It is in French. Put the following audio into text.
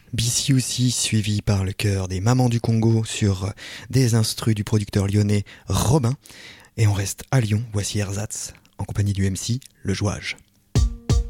BCUC suivi par le chœur des Mamans du Congo sur des instrus du producteur lyonnais Robin. Et on reste à Lyon, voici Ersatz en compagnie du MC Le Jouage.